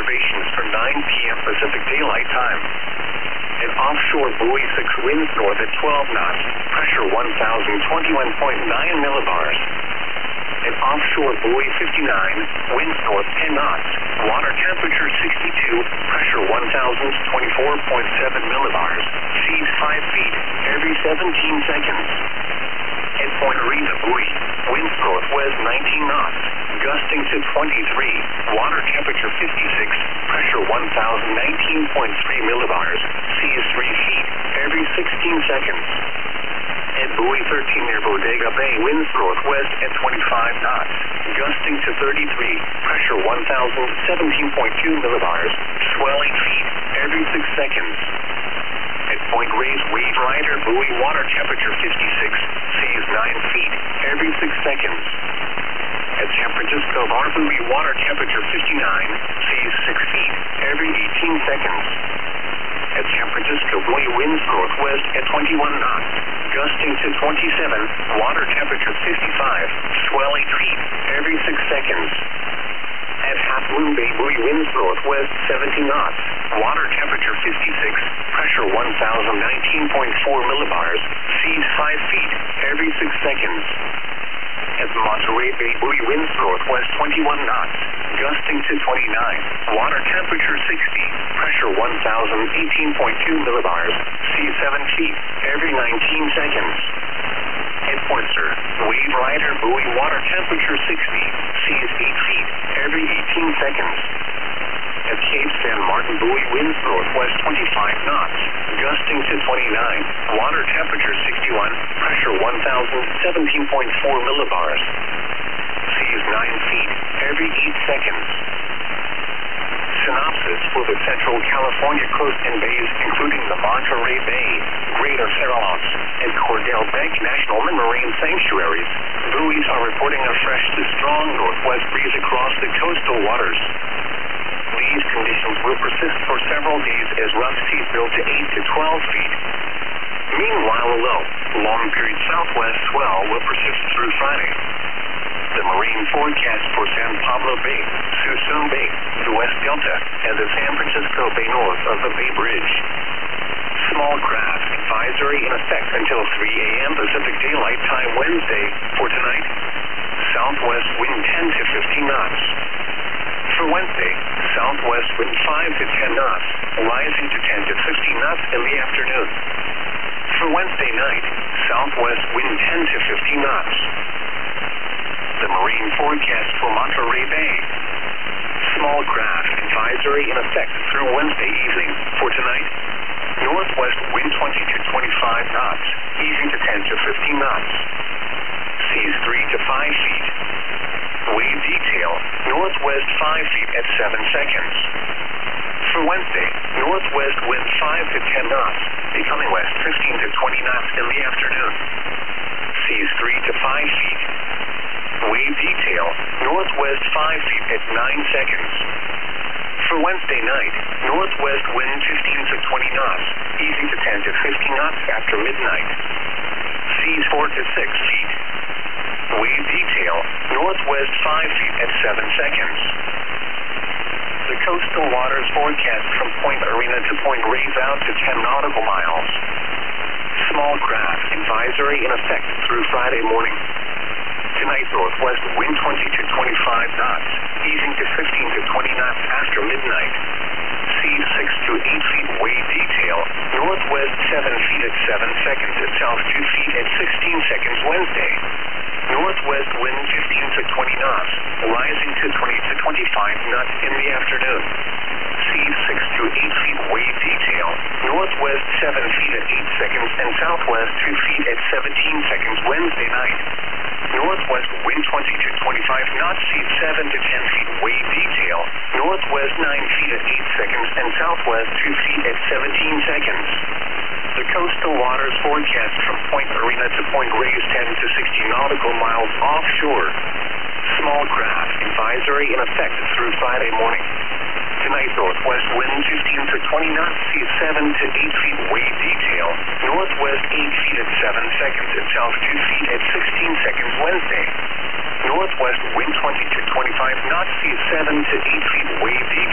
observations for 9 p.m. Pacific Daylight Time. An offshore buoy 6 winds north at 12 knots, pressure 1,021.9 millibars. An offshore buoy 59, winds north 10 knots, water temperature 62, pressure 1,024.7 millibars, seas 5 feet every 17 seconds. At Point Arena buoy, winds northwest 19 knots, gusting to 23, water temperature 56, pressure 1,019.3 millibars, seas 3 feet every 16 seconds. At buoy 13 near Bodega Bay, winds northwest at 25 knots, gusting to 33, pressure 1,017.2 millibars, swelling feet every 6 seconds. At Point Reyes Wave Rider buoy, water temperature 56, seas 9 feet every 6 seconds. At San Francisco Bar buoy, water temperature 59, seas 6 feet every 18 seconds. At San Francisco buoy, winds northwest at 21 knots, gusting to 27, water temperature 55, swelling feet every 6 seconds. At Half Moon Bay buoy, winds northwest 17 knots, water temperature 56, pressure 1,019.4 millibars, seas 5 feet every 6 seconds. At Monterey Bay buoy, winds northwest 21 knots, gusting to 29, water temperature 60, pressure 1,018.2 millibars, seas 7 feet every 19 seconds. At Pointer, Wave Rider buoy, water temperature 60, seas 8 feet every 18 seconds. At Cape San Martin buoy, winds northwest 25 knots, gusting to 29, water temperature 61, pressure 1,017.4 millibars, seas 9 feet every 8 seconds. Synopsis for the Central California coast and bays, including the Monterey Bay, Greater Farallones, and Cordell Bank National Marine Sanctuaries, buoys are reporting a fresh to strong northwest breeze across the coastal waters. These conditions will persist for several days as rough seas build to 8 to 12 feet. Meanwhile, a low, long-period southwest swell will persist through Friday. The marine forecast for San Pablo Bay, Suisun Bay, the West Delta, and the San Francisco Bay north of the Bay Bridge. Small craft advisory in effect until 3 a.m. Pacific Daylight Time Wednesday. For tonight, southwest wind 10 to 15 knots. For Wednesday, southwest wind 5 to 10 knots, rising to 10 to 15 knots in the afternoon. For Wednesday night, southwest wind 10 to 15 knots. The marine forecast for Monterey Bay. Small craft advisory in effect through Wednesday evening. For tonight, northwest wind 20 to 25 knots, easing to 10 to 15 knots. Seas 3 to 5 feet. Wave detail, northwest 5 feet at 7 seconds. For Wednesday, northwest wind 5 to 10 knots, becoming west 15 to 20 knots in the afternoon. Seas 3 to 5 feet. Wave detail, northwest 5 feet at 9 seconds. For Wednesday night, northwest wind 15 to 20 knots, easing to 10 to 15 knots after midnight. Seas 4 to 6 feet. Wave detail, northwest 5 feet at 7 seconds. The coastal waters forecast from Point Arena to Point Reyes out to 10 nautical miles. Small craft advisory in effect through Friday morning. Tonight, northwest wind 20 to 25 knots, easing to 15 to 20 knots after midnight. Seas 6 to 8 feet. Wave detail, northwest 7 feet at 7 seconds at south 2 feet at 16 seconds Wednesday. Northwest wind 15 to 20 knots, rising to 20 to 25 knots in the afternoon. Seas 6 to 8 feet. Wave detail, northwest 7 feet at 8 seconds and southwest 2 feet at 17 seconds Wednesday night. Northwest wind 20 to 25 knots, seas 7 to 10 feet. Wave detail, northwest 9 feet at 8 seconds and southwest 2 feet at 17 seconds. The coastal waters forecast from Point Arena to Point Reyes 10 to 60 nautical miles offshore. Small craft advisory in effect through Friday morning.